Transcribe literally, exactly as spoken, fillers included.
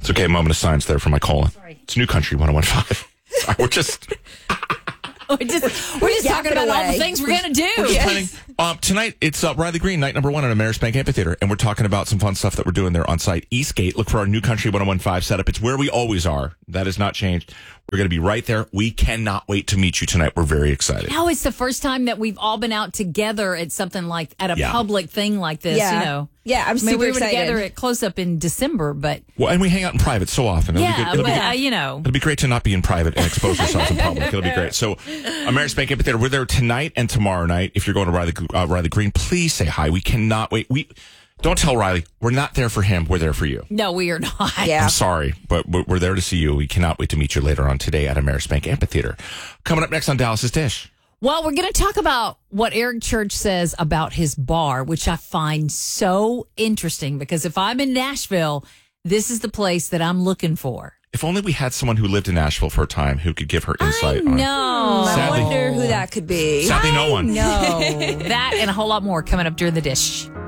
It's okay. A moment of silence there for my colon. Sorry. It's New Country one oh one point five. Sorry, we're just... We're just, we're just talking about all the things we're going to do. We're just planning. Um, tonight, it's uh, Riley Green, night number one at Ameris Bank Amphitheater, and we're talking about some fun stuff that we're doing there on site. Eastgate, look for our New Country one oh one point five setup. It's where we always are. That has not changed. We're going to be right there. We cannot wait to meet you tonight. We're very excited. Now it's the first time that we've all been out together at something like, at a Yeah. public thing like this, Yeah. you know. Yeah, I'm I mean, super we were excited. together at Close Up in December, but Well, and we hang out in private so often. It'll be yeah, good. It'll but, be, uh, you know. It'll be great to not be in private and expose yourselves in public. It'll be great. So, Ameris Bank Amphitheater, we're there tonight and tomorrow night. If you're going to Riley, uh, Riley Green, please say hi. We cannot wait. We Don't tell Riley. We're not there for him. We're there for you. No, we are not. Yeah. I'm sorry, but we're we're there to see you. We cannot wait to meet you later on today at Ameris Bank Amphitheater. Coming up next on Dallas's Dish. Well, we're going to talk about what Eric Church says about his bar, which I find so interesting because if I'm in Nashville, this is the place that I'm looking for. If only we had someone who lived in Nashville for a time who could give her insight I on know. I Sadly- wonder who that could be. Sadly, no one. No. That and a whole lot more coming up during the dish.